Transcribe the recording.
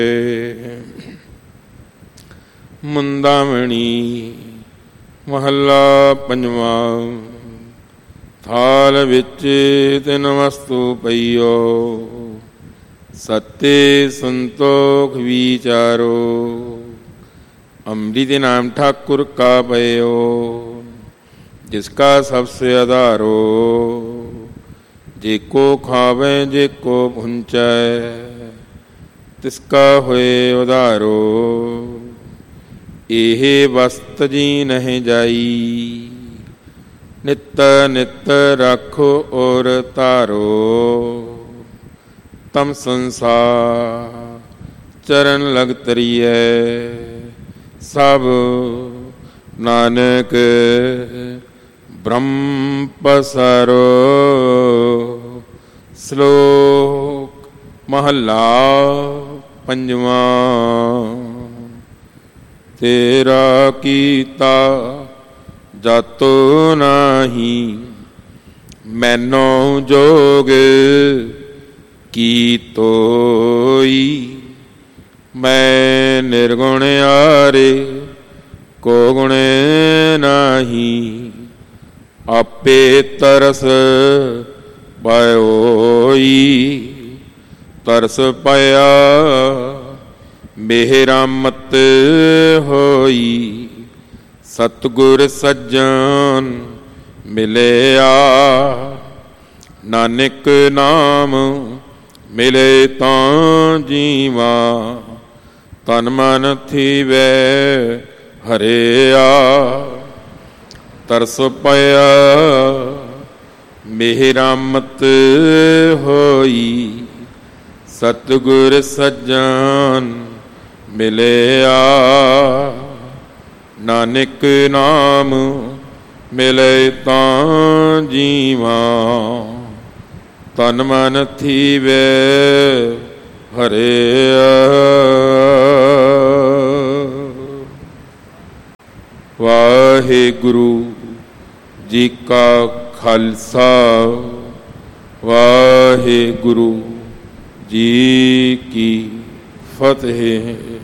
ਮੁੰਦਾਮਣੀ ਮਹੱਲਾ ਪੰਜਵਾਂ। ਥਾਲ ਵਿੱਚ ਤਿੰਨ ਵਸਤੂ ਪਈਓ, ਸੱਤੇ ਸੰਤੋਖ ਵਿਚਾਰੋ। ਅੰਮ੍ਰਿਤ ਨਾਮ ठाकुर का पयो, जिसका सबसे आधारो। जेको खावे जेको भुंचै, तिसका होए उधारो। एहे वस्त जी नहीं जाई, नित नित रखो और तारो। तम संसार चरण लग तरिए, सब नानक ब्रह्म पसारो। श्लोक महला पंजवां। तेरा कीता जातो नाही, मैनो जोग की तोई। मैं निर्गुण आरे को गुण नाही, आपे तरस पायोई। तरस पाया मेरा मत होई, सतगुर सज्जन मिलिया। नानक नाम मिले तां जीवा, तन मन थीवै हरिया। तरस पाया मेरा मत होई, सतगुर सज्जन मिलिया। नानक नाम मिले तां जीवा, तन मन थीवै हरिया। वाहिगुरु जी का खालसा, वाहिगुरु जी की फतेह।